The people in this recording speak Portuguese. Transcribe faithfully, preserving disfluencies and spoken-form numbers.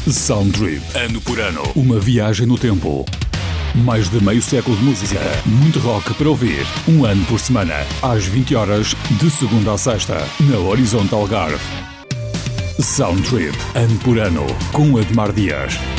Soundtrip. Ano por ano. Uma viagem no tempo. Mais de meio século de música. Muito rock para ouvir. Um ano por semana. Às vinte horas, de segunda a sexta. Na Horizonte Algarve. Soundtrip. Ano por ano. Com Admar Dias.